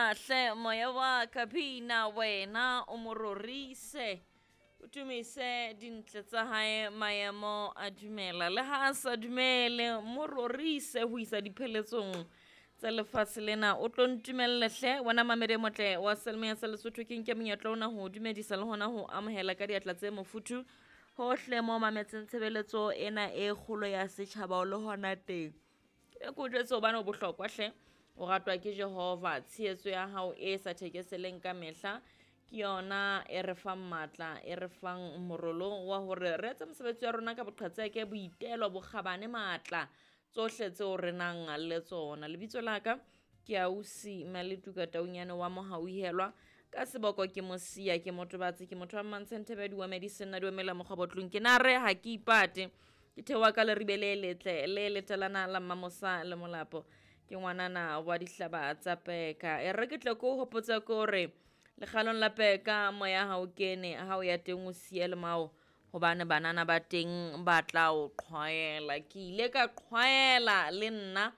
dumela hle moya wa ka phina wena o mororise o tumise dintle tsa hae maemo a dumela le ha a sa dumele mororise ho isa dipheletsong tsa lefatshe lena o tlo ntumelle hle wena mamede motle wa Selma ya Lesotho ke nke monyetla ona ho dumedisa le hona ho amohela ka diatla tse mofuthu hohle mo mametseng tshebeletso ena e kgolo ya setjhaba le hona teng e go jwetso bana bohlokwa hle o ratwa ke Jehova tshehetso ya hao e sa thekeseleng ka mehla ke yona e re fang matla e re fang morolo wa hore re etse mosebetsi wa rona ka boqhetseke boitelo bokgabane matla tsohle tseo re nang le tsona lebitso la ka ke Ausi Maletuka Taunyane wa Mohauhelwa ka seboko ke mosia ke motobatsi ke motho wa Mantsentebe wa medicine na diomela mokgobotlong ke nare ha ke ipate ke thewa ka le ribele letle le letelana la mamosa le molapo ke ngwanana wa dihlaba tsa peka e re ke tle ko hopotsa ko re le kgalong la peka moya ha o kene ha o ya teng o siele mao hobane banana ba teng ba tla o qhwaela ke ile ka qhwaela le nna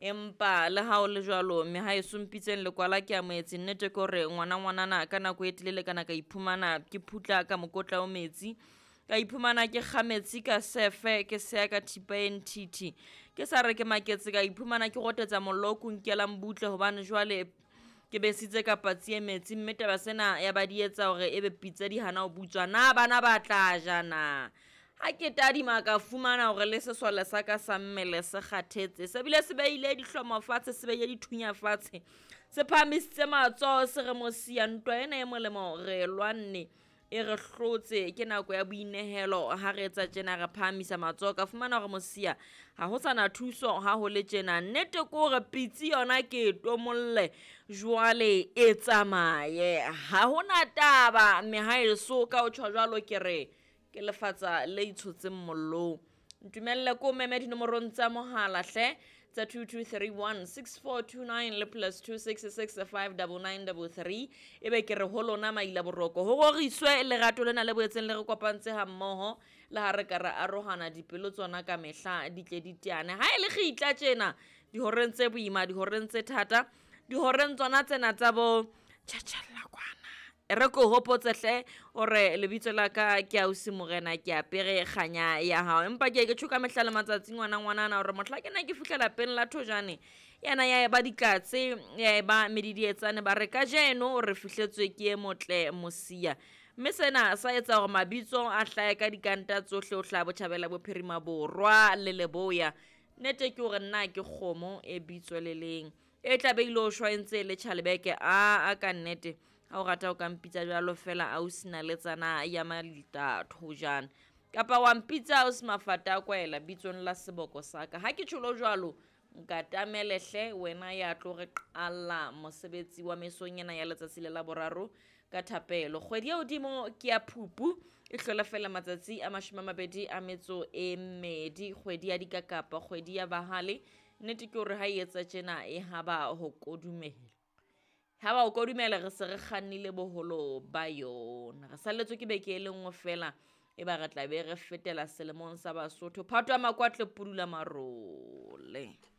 empa le ha o le jwalo mme ha e sumpitseng le kwala ke a moetsi nnete ko re ngwanana ka nako e telele kana ka iphumana ke phutla ka mokotla o metsi ka iphumana ke kgametsi ka sefe ke sea ka thipa e nthithi ke sa re ke maketse ka iphumana ke gotetsa moloko nkelang butle hobane jwale ke besitse ka patsi e metsi mme taba sena ya ba di etsa hore ebe pitsa di hana o butswa na bana ba tla jana ha ke tadima ka fumana hore le sesole sa ka sa mmele se kgathetse se bile se beile dihlomo fatshe se beile dithunya fatshe se phamisitse matsoho se re mosia ntwa ena e molemo re lwanne e re hlotse ke nako ya boinehelo ha re etsa tjena re phamisa matsoho ka fumana hore mosia ha ho sana thuso ha ho le tjena nnete ko re pitsi yona ke tomolle jwale e tsamaye ha hona taba mme ha e so ka o tshwa jwalo ke re ke lefatsa le itshotseng mollo ntumelle ko meme dinomorong tsa mohala hle tsa 22316429 le +2665993 ebe ke re ho lona maila boroko ho goriswe lerato lena le boetseng le re kopantse ha mmoho le ha re ka ra arohana dipelo tsona ka mehla di tle di tiane ha e le gitla tjena di horeng tse boima di horeng tse thata di horeng tsona tsena tsa bo tjhatjalla kwana re ko hopotse hle ore lebitso la ka ke Ausi Morena ke apere kganya ya hao empa ke tshuka mehla le matsatsi ngwana hore motla ke na ke fihlela peng la thojane yana ya ba dikatse ya ba medidietsane ba re ka jeno re fihletswe ke e motle mosia mme sena sa etsa hore mabitso a hlae ka dikanta tsohle o hla botjhabela bophirima borwa le leboya nete ke hore nna ke kgomo e bitswe leleng e tla be ile o shwaentse le Chalebeke a ka nnete ha o rata o ka mpitsa jwalo fela Ausi Naletsana ya Malita Thojana kapa wa mpitsa Ausi Mafata kwaela bitsong la seboko saka ha ke tsholo jwalo nka tamele hle wena ya tlo re qalla mosebetsi wa mesong ena ya letsatsi le la boraro ka thapelo kgwedi ya hodimo ke ya Phupu e hlola fela matsatsi a 22 kgwedi ya dikakapa kgwedi ya bahale nnete ke hore ha e etsa tjena e haba ho kodumela haba o kodumela re se re kgannile boholo ba yona re salletswe ke beke e lengwe fela e ba re tla be re fetela selemong sa Basotho phatwa makwatle pudula marole